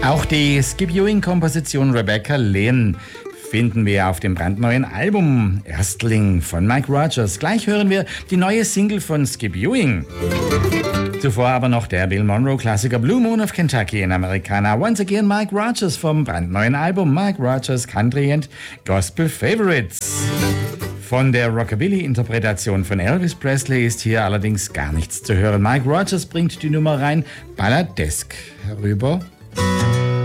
Auch die Skip Ewing-Komposition Rebecca Lynn finden wir auf dem brandneuen Album Erstling von Mike Rogers. Gleich hören wir die neue Single von Skip Ewing. Zuvor aber noch der Bill Monroe-Klassiker Blue Moon of Kentucky in Americana. Once again Mike Rogers vom brandneuen Album Mike Rogers Country and Gospel Favorites. Von der Rockabilly-Interpretation von Elvis Presley ist hier allerdings gar nichts zu hören. Mike Rogers bringt die Nummer rein Balladesk herüber.